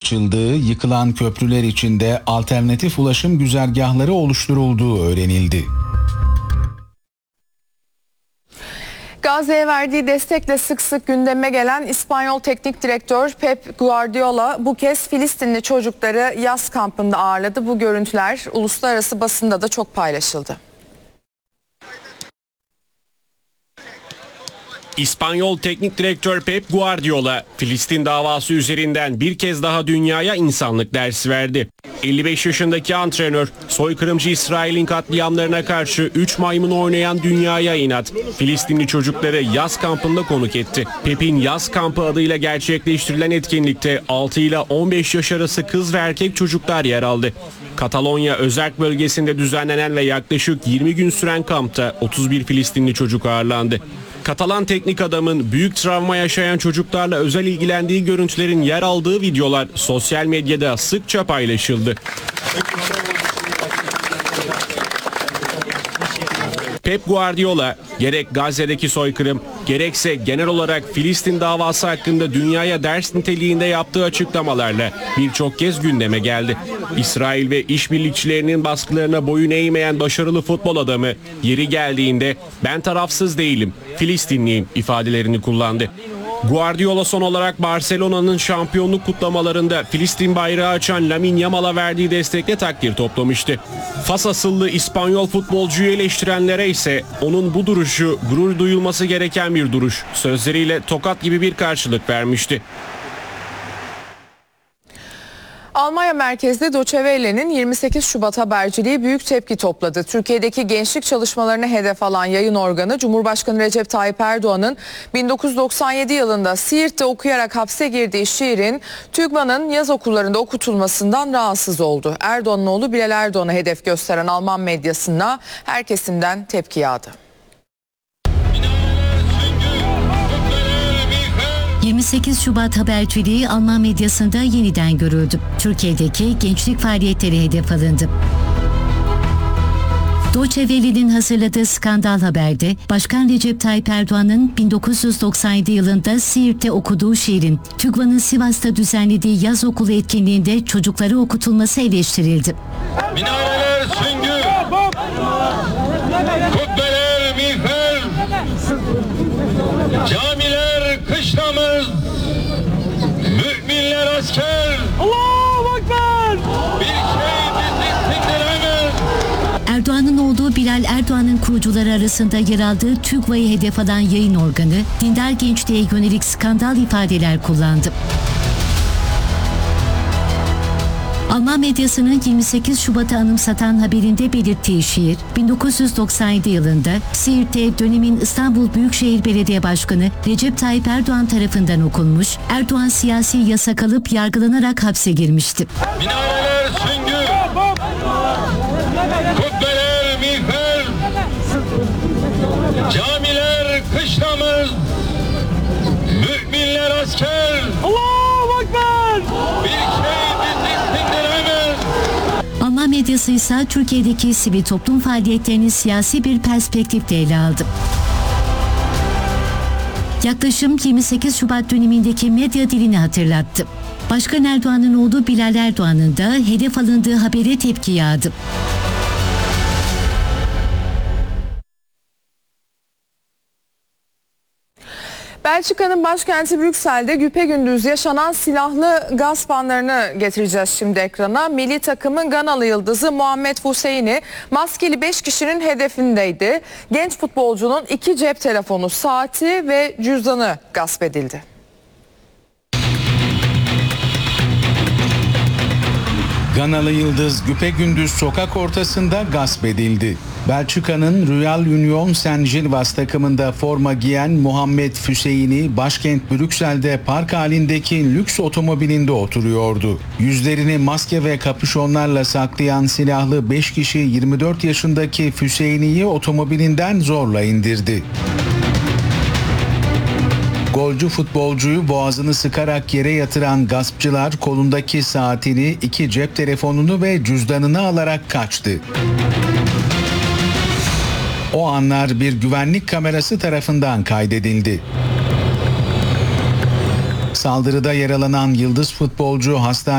açıldığı, yıkılan köprüler içinde alternatif ulaşım güzergahları oluşturulduğu öğrenildi. Gazze'ye verdiği destekle sık sık gündeme gelen İspanyol teknik direktör Pep Guardiola bu kez Filistinli çocukları yaz kampında ağırladı. Bu görüntüler uluslararası basında da çok paylaşıldı. İspanyol teknik direktör Pep Guardiola, Filistin davası üzerinden bir kez daha dünyaya insanlık dersi verdi. 55 yaşındaki antrenör, soykırımcı İsrail'in katliamlarına karşı 3 maymun oynayan dünyaya inat, Filistinli çocukları yaz kampında konuk etti. Pep'in yaz kampı adıyla gerçekleştirilen etkinlikte 6 ile 15 yaş arası kız ve erkek çocuklar yer aldı. Katalonya özerk bölgesinde düzenlenen ve yaklaşık 20 gün süren kampta 31 Filistinli çocuk ağırlandı. Katalan teknik adamın büyük travma yaşayan çocuklarla özel ilgilendiği görüntülerin yer aldığı videolar sosyal medyada sıkça paylaşıldı. Pep Guardiola gerek Gazze'deki soykırım gerekse genel olarak Filistin davası hakkında dünyaya ders niteliğinde yaptığı açıklamalarla birçok kez gündeme geldi. İsrail ve işbirlikçilerinin baskılarına boyun eğmeyen başarılı futbol adamı yeri geldiğinde "ben tarafsız değilim, Filistinliyim" ifadelerini kullandı. Guardiola son olarak Barcelona'nın şampiyonluk kutlamalarında Filistin bayrağı açan Lamine Yamal'a verdiği destekle takdir toplamıştı. Fas asıllı İspanyol futbolcuyu eleştirenlere ise onun bu duruşu gurur duyulması gereken bir duruş sözleriyle tokat gibi bir karşılık vermişti. Almanya merkezli Deutsche Welle'nin 28 Şubat haberciliği büyük tepki topladı. Türkiye'deki gençlik çalışmalarını hedef alan yayın organı Cumhurbaşkanı Recep Tayyip Erdoğan'ın 1997 yılında Siirt'te okuyarak hapse girdiği şiirin TÜGVA'nın yaz okullarında okutulmasından rahatsız oldu. Erdoğan'ın oğlu Bilal Erdoğan'a hedef gösteren Alman medyasına her kesimden tepki yağdı. 28 Şubat haberciliği Alman medyasında yeniden görüldü. Türkiye'deki gençlik faaliyetleri hedef alındı. Deutsche Welle'nin hazırladığı skandal haberde Başkan Recep Tayyip Erdoğan'ın 1997 yılında Siirt'te okuduğu şiirin TÜGVA'nın Sivas'ta düzenlediği yaz okulu etkinliğinde çocuklara okutulması eleştirildi. Minareler süngü, kubbeler miğfer, camiler kışlamız, müminler asker. Allahu Ekber! Bir şey bizi sindiremez. Erdoğan'ın olduğu Bilal Erdoğan'ın kurucuları arasında yer aldığı TÜGVA'yı hedef alan yayın organı, dindar gençliğe yönelik skandal ifadeler kullandı. Alman medyasının 28 Şubat'ı anımsatan haberinde belirttiği şiir, 1997 yılında Siirt'te dönemin İstanbul Büyükşehir Belediye Başkanı Recep Tayyip Erdoğan tarafından okunmuş, Erdoğan siyasi yasak alıp yargılanarak hapse girmişti. Minareler süngü, kubbeler miğfer, camiler kışlamız, müminler asker. Allahu Ekber! Bir şey bizi sindiremez. Alman medyası ise Türkiye'deki sivil toplum faaliyetlerini siyasi bir perspektifle ele aldı. Yaklaşım 28 Şubat dönemindeki medya dilini hatırlattı. Başkan Erdoğan'ın oğlu Bilal Erdoğan'ın da hedef alındığı habere tepki yağdı. Belçika'nın başkenti Brüksel'de güpegündüz yaşanan silahlı gasp anlarını getireceğiz şimdi ekrana. Milli takımın Ganalı yıldızı Muhammed Hüseyin'i maskeli 5 kişinin hedefindeydi. Genç futbolcunun 2 cep telefonu, saati ve cüzdanı gasp edildi. Ganalı yıldız güpegündüz sokak ortasında gasp edildi. Belçika'nın Royal Union Saint-Gilloise takımında forma giyen Muhammed Hüseyin'i başkent Brüksel'de park halindeki lüks otomobilinde oturuyordu. Yüzlerini maske ve kapüşonlarla saklayan silahlı 5 kişi 24 yaşındaki Hüseyin'i otomobilinden zorla indirdi. Golcü futbolcuyu boğazını sıkarak yere yatıran gaspçılar kolundaki saatini, 2 cep telefonunu ve cüzdanını alarak kaçtı. O anlar bir güvenlik kamerası tarafından kaydedildi. Saldırıda yaralanan yıldız futbolcu hastaneye